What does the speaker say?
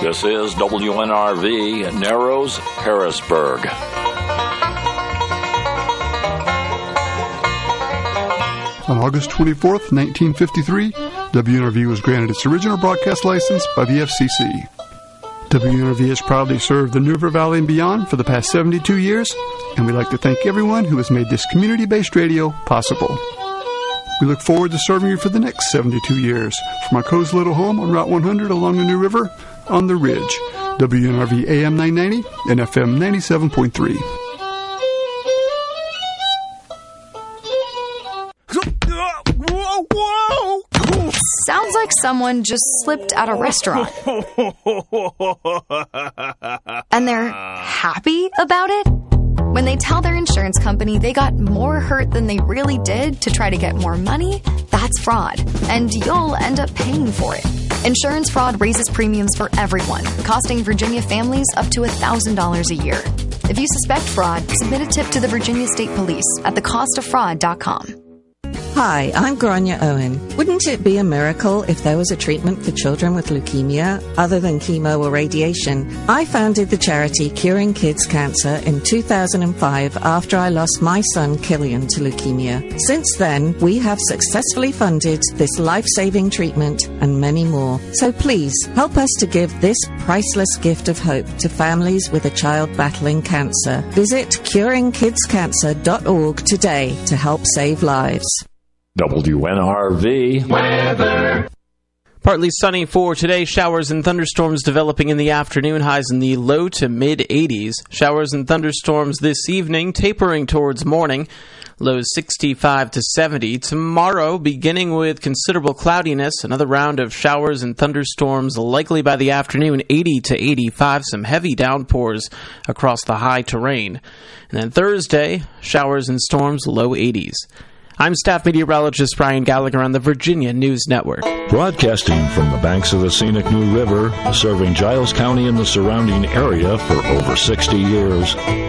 This is WNRV, Narrows, Harrisburg. On August 24th, 1953, WNRV was granted its original broadcast license by the FCC. WNRV has proudly served the New River Valley and beyond for the past 72 years, and we'd like to thank everyone who has made this community-based radio possible. We look forward to serving you for the next 72 years from our cozy little home on Route 100 along the New River on the Ridge. WNRV AM 990 and FM 97.3. Sounds like someone just slipped at a restaurant. And they're happy about it? When they tell their insurance company they got more hurt than they really did to try to get more money, that's fraud. And you'll end up paying for it. Insurance fraud raises premiums for everyone, costing Virginia families up to $1,000 a year. If you suspect fraud, submit a tip to the Virginia State Police at thecostoffraud.com. Hi, I'm Grania Owen. Wouldn't it be a miracle if there was a treatment for children with leukemia other than chemo or radiation? I founded the charity Curing Kids Cancer in 2005 after I lost my son Killian to leukemia. Since then, we have successfully funded this life-saving treatment and many more. So please, help us to give this priceless gift of hope to families with a child battling cancer. Visit curingkidscancer.org today to help save lives. WNRV weather. Partly sunny for today. Showers and thunderstorms developing in the afternoon. Highs in the low to mid-80s. Showers and thunderstorms this evening, tapering towards morning. Lows 65 to 70. Tomorrow, beginning with considerable cloudiness. Another round of showers and thunderstorms likely by the afternoon. 80 to 85. Some heavy downpours across the high terrain. And then Thursday, showers and storms, low 80s. I'm staff meteorologist Brian Gallagher on the Virginia News Network. Broadcasting from the banks of the scenic New River, serving Giles County and the surrounding area for over 60 years.